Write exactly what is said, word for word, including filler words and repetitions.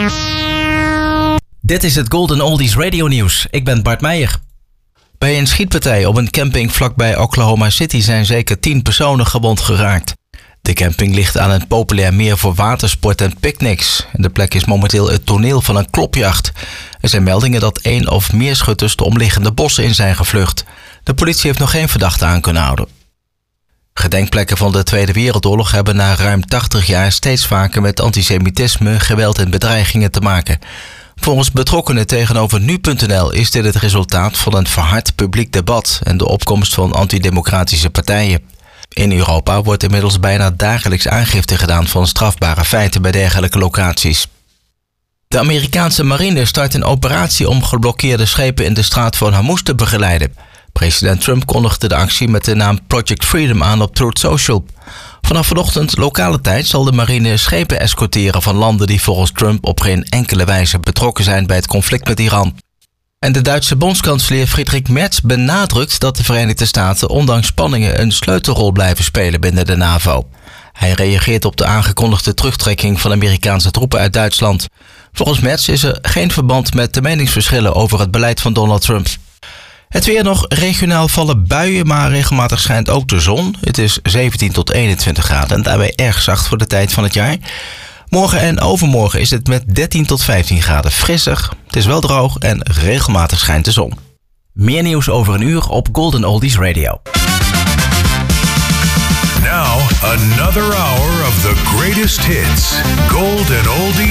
Dit is het Golden Oldies Radio Nieuws. Ik ben Bart Meijer. Bij een schietpartij op een camping vlakbij Oklahoma City zijn zeker tien personen gewond geraakt. De camping ligt aan een populair meer voor watersport en picknicks. De plek is momenteel het toneel van een klopjacht. Er zijn meldingen dat één of meer schutters de omliggende bossen in zijn gevlucht. De politie heeft nog geen verdachte aan kunnen houden. Gedenkplekken van de Tweede Wereldoorlog hebben na ruim tachtig jaar steeds vaker met antisemitisme, geweld en bedreigingen te maken. Volgens betrokkenen tegenover nu punt n l is dit het resultaat van een verhard publiek debat en de opkomst van antidemocratische partijen. In Europa wordt inmiddels bijna dagelijks aangifte gedaan van strafbare feiten bij dergelijke locaties. De Amerikaanse marine start een operatie om geblokkeerde schepen in de straat van Hormuz te begeleiden. President Trump kondigde de actie met de naam Project Freedom aan op Truth Social. Vanaf vanochtend lokale tijd zal de marine schepen escorteren van landen die volgens Trump op geen enkele wijze betrokken zijn bij het conflict met Iran. En de Duitse bondskanselier Friedrich Merz benadrukt dat de Verenigde Staten ondanks spanningen een sleutelrol blijven spelen binnen de NAVO. Hij reageert op de aangekondigde terugtrekking van Amerikaanse troepen uit Duitsland. Volgens Merz is er geen verband met de meningsverschillen over het beleid van Donald Trump. Het weer nog, regionaal vallen buien, maar regelmatig schijnt ook de zon. Het is zeventien tot eenentwintig graden en daarbij erg zacht voor de tijd van het jaar. Morgen en overmorgen is het met dertien tot vijftien graden frissig. Het is wel droog en regelmatig schijnt de zon. Meer nieuws over een uur op Golden Oldies Radio. Now, another hour of the greatest hits. Golden Oldies